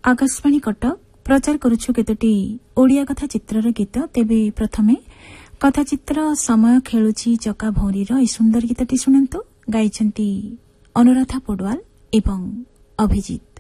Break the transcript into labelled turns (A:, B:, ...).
A: आकाशवाणी कटक प्रचार करुछु केतोटी ओडिया कथा चित्रर गीत। तेबे प्रथमे कथाचित्र समय खेलुची चका भौरीर ए सुंदर गीतटी शुणंतु। गाइछन्ती अनुराधा पौडवाल एवं अभिजीत।